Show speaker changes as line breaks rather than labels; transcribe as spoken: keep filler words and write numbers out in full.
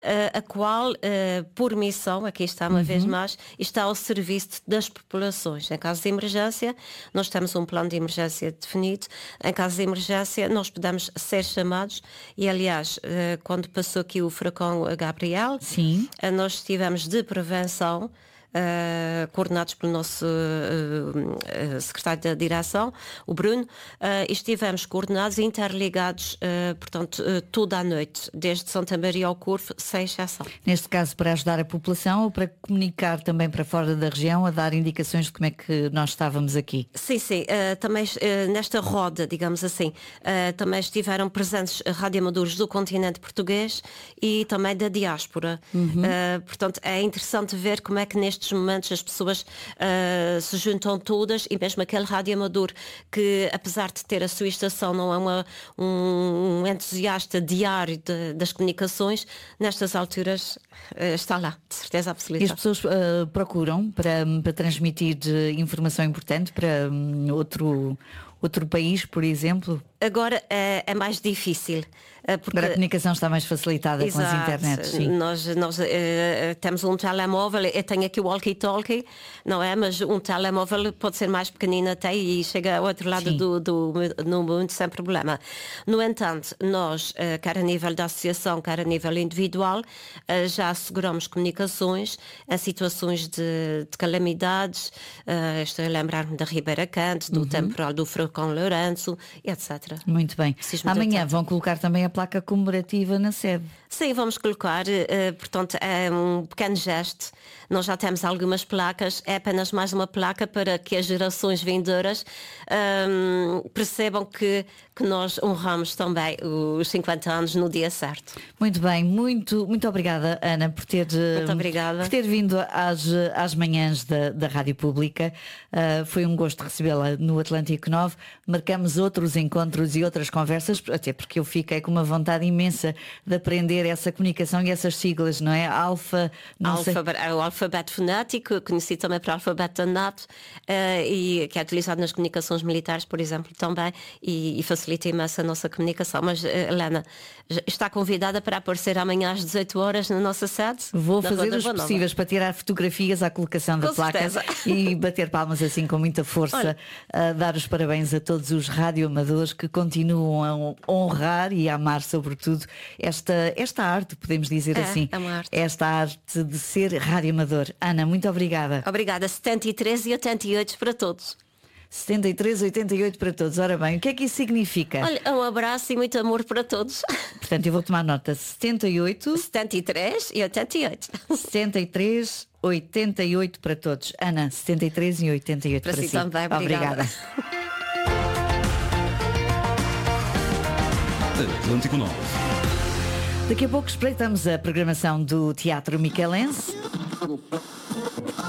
Uh, a qual, uh, por missão, aqui está uma
Uhum.
vez mais, está ao serviço das populações. Em caso de emergência, nós temos um plano de emergência definido. Em caso de emergência, nós podemos ser chamados e, aliás, uh, quando passou aqui o furacão Gabriel,
Sim.
uh, nós estivemos de prevenção, Uh, coordenados pelo nosso uh, uh, secretário da direção, o Bruno, uh, e estivemos coordenados e interligados, uh, portanto, uh, toda a noite, desde Santa Maria ao Corvo, sem exceção.
Neste caso, para ajudar a população ou para comunicar também para fora da região, a dar indicações de como é que nós estávamos aqui?
Sim, sim. Uh, também uh, nesta roda, digamos assim, uh, também estiveram presentes radioamadores do continente português e também da diáspora. Uhum. Uh, portanto, é interessante ver como é que neste nestes momentos as pessoas uh, se juntam todas, e mesmo aquele rádio amador que, apesar de ter a sua estação, não é uma, um, um entusiasta diário de, das comunicações, nestas alturas uh, está lá, de certeza absoluta.
E as pessoas uh, procuram para, para transmitir informação importante para um, outro, outro país, por exemplo?
Agora é, é mais difícil. Porque
agora a comunicação está mais facilitada.
Exato.
Com as internets. Sim.
Nós, nós uh, temos um telemóvel, eu tenho aqui o walkie-talkie, não é? Mas um telemóvel pode ser mais pequenino até e chega ao outro lado do, do, do mundo sem problema. No entanto, nós, uh, quer a nível da associação, quer a nível individual, uh, já asseguramos comunicações em situações de, de calamidades. Uh, estou a lembrar-me da Ribeira Canto, do uhum. temporal do Furacão Lourenço, etcétera.
Muito bem. Amanhã vão colocar também a placa comemorativa na sede.
Sim, vamos colocar, uh, portanto é um pequeno gesto. Nós já temos algumas placas, é apenas mais uma placa para que as gerações vindouras um, percebam que, que nós honramos também os cinquenta anos no dia certo.
Muito bem, muito, muito obrigada, Ana, por ter,
muito obrigada.
por ter vindo às, às manhãs da, da Rádio Pública. Uh, foi um gosto recebê-la no Atlântico nove. Marcamos outros encontros e outras conversas, até porque eu fiquei com uma vontade imensa de aprender essa comunicação e essas siglas, não é? Alfa, não
Alfa,
sei...
é o alfabeto fonético, conhecido também para alfabeto anato, uh, e que é utilizado nas comunicações militares, por exemplo, também, e, e facilita imenso a nossa comunicação. Mas, uh, Helena, está convidada para aparecer amanhã às dezoito horas na nossa sede.
Vou fazer os possíveis para tirar fotografias à colocação da
com
placa
certeza.
E bater palmas assim com muita força.
Olha,
a dar os parabéns a todos os radioamadores que continuam a honrar e a amar, sobretudo, esta, esta arte, podemos dizer
é,
assim,
é uma arte.
Esta arte de ser radioamador. Ana, muito obrigada.
Obrigada. setenta e três e oitenta e oito para todos.
setenta e três, oitenta e oito para todos. Ora bem, o que é que isso significa?
Olha, um abraço e muito amor para todos.
Portanto, eu vou tomar nota. setenta e oito,
setenta e três e oitenta e oito.
setenta e três, oitenta e oito para todos. Ana, setenta e três e oitenta e oito para,
para si.
si.
Também, obrigada.
Obrigada.
Atlântico nove.
Daqui a pouco espreitamos a programação do Teatro Miquelense.